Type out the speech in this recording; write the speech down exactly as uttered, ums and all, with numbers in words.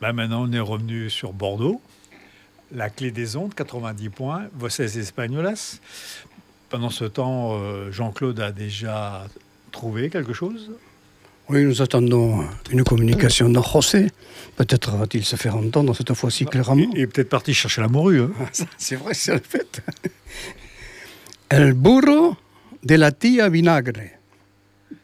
Bah maintenant, on est revenu sur Bordeaux. La clé des ondes, quatre-vingt-dix points, Voces Españolas. Pendant ce temps, euh, Jean-Claude a déjà trouvé quelque chose? Oui, nous attendons une communication de José. Peut-être va-t-il se faire entendre cette fois-ci clairement. Il est peut-être parti chercher la morue. Hein. C'est vrai, c'est le fait. El burro de la tía Vinagre.